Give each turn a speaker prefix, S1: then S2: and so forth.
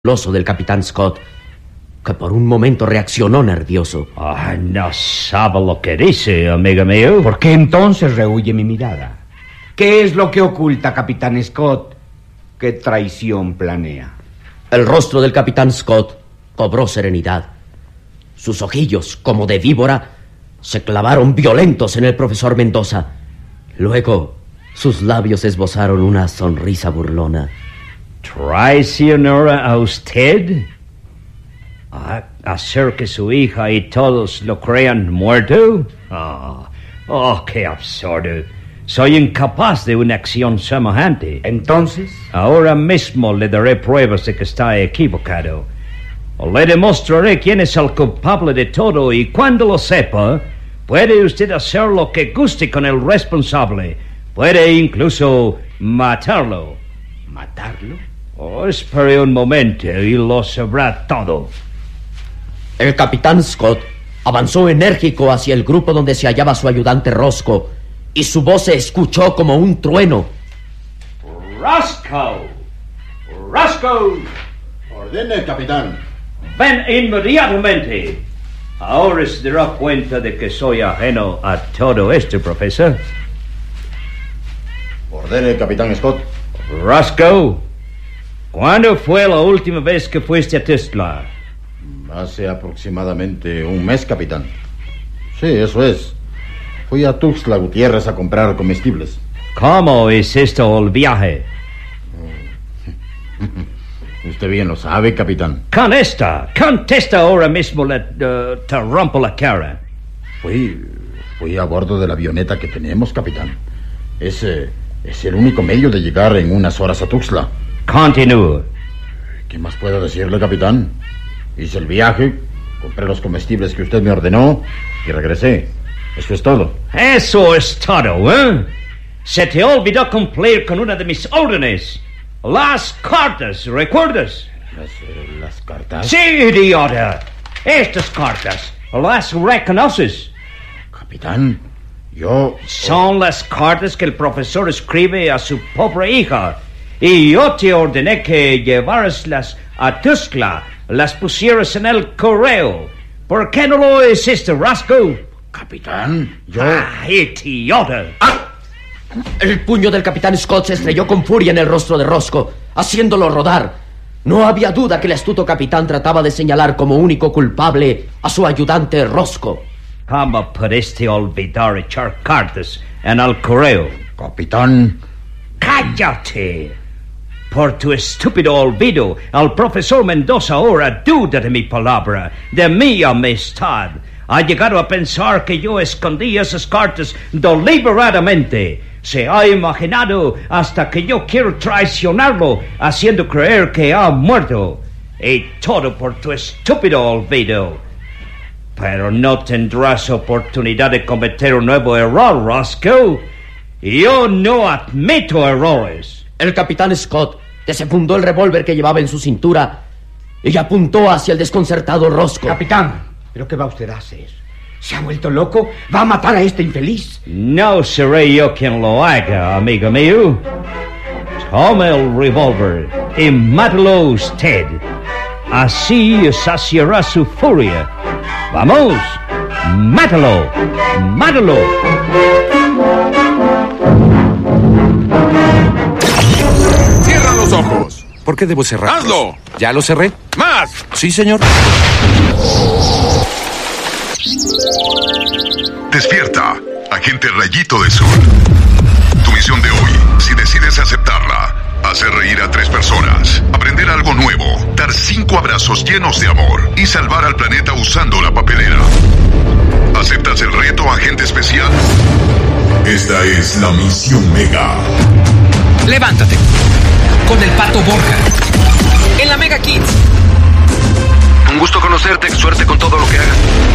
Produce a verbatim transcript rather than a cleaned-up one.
S1: musculoso del capitán Scott, que por un momento reaccionó nervioso.
S2: Ah, no sabe lo que dice, amigo mío.
S3: ¿Por qué entonces rehuye mi mirada? ¿Qué es lo que oculta, capitán Scott? ¿Qué traición planea?
S1: El rostro del capitán Scott cobró serenidad. Sus ojillos, como de víbora, se clavaron violentos en el profesor Mendoza. Luego, sus labios esbozaron una sonrisa burlona.
S2: ¿Traicionó a usted? ¿A hacer que su hija y todos lo crean muerto? Oh, oh, qué absurdo. Soy incapaz de una acción semejante.
S3: ¿Entonces?
S2: Ahora mismo le daré pruebas de que está equivocado. Le demostraré quién es el culpable de todo y cuando lo sepa, puede usted hacer lo que guste con el responsable. Puede incluso matarlo.
S3: ¿Matarlo?
S2: Oh, espere un momento y lo sabrá todo.
S1: El capitán Scott avanzó enérgico hacia el grupo donde se hallaba su ayudante Roscoe, y su voz se escuchó como un trueno.
S2: ¡Roscoe! ¡Roscoe!
S4: Ordene, capitán.
S2: Ven inmediatamente. Ahora se dará cuenta de que soy ajeno a todo esto, profesor.
S4: Ordene, capitán Scott.
S2: Roscoe, ¿cuándo fue la última vez que fuiste a Tuxtla?
S4: Hace aproximadamente un mes, capitán. Sí, eso es. Fui a Tuxtla Gutiérrez a comprar comestibles.
S2: ¿Cómo es esto el viaje?
S4: Usted bien lo sabe, capitán.
S2: Contesta, contesta ahora mismo, le, uh, te rompo la cara.
S4: Fui, fui a bordo de la avioneta que tenemos, capitán. Ese es el único medio de llegar en unas horas a Tuxtla.
S2: Continúe.
S4: ¿Qué más puedo decirle, capitán? Hice el viaje, compré los comestibles que usted me ordenó y regresé. Eso es todo.
S2: Eso es todo, ¿eh? Se te olvidó cumplir con una de mis órdenes. Las cartas, ¿recuerdas?
S4: ¿Las, eh, las cartas?
S2: Sí, idiota. Estas cartas, ¿las reconoces?
S4: Capitán, yo...
S2: Son las cartas que el profesor escribe a su pobre hija. Y yo te ordené que llevaraslas a Tuxtla, las pusieras en el correo. ¿Por qué no lo hiciste, Roscoe?
S4: Capitán, yo...
S2: ¡Ah, idiota!
S1: ¡Ah! El puño del capitán Scott se estrelló con furia en el rostro de Roscoe, haciéndolo rodar. No había duda que el astuto capitán trataba de señalar como único culpable a su ayudante Roscoe.
S2: ¿Cómo pudiste olvidar echar cartas en el correo?
S4: Capitán...
S2: ¡Cállate! Por tu estúpido olvido, el profesor Mendoza ahora duda de mi palabra, de mi amistad. Ha llegado a pensar que yo escondí esas cartas deliberadamente. Se ha imaginado hasta que yo quiero traicionarlo, haciendo creer que ha muerto. Y todo por tu estúpido olvido. Pero no tendrás oportunidad de cometer un nuevo error, Roscoe. Yo no admito errores.
S1: El capitán Scott desenfundó el revólver que llevaba en su cintura y apuntó hacia el desconcertado Roscoe.
S3: Capitán, ¿pero qué va usted a hacer? ¿Se ha vuelto loco? ¿Va a matar a este infeliz?
S2: No seré yo quien lo haga, amigo mío. Tome el revólver y mátalo usted. Así saciará su furia. ¡Vamos! ¡Mátalo! ¡Mátalo!
S5: ¡Cierra los ojos!
S6: ¿Por qué debo cerrar?
S5: ¡Hazlo!
S6: ¿Ya lo cerré?
S5: ¡Más!
S6: Sí, señor.
S7: Despierta, agente Rayito de Sol. Tu misión de hoy, si decides aceptarla, hacer reír a tres personas, aprender algo nuevo, dar cinco abrazos llenos de amor y salvar al planeta usando la papelera. ¿Aceptas el reto, agente especial?
S8: Esta es la misión Mega.
S9: Levántate. Con el Pato Borja. En la Mega Kids.
S10: Un gusto conocerte. Suerte con todo lo que hagas.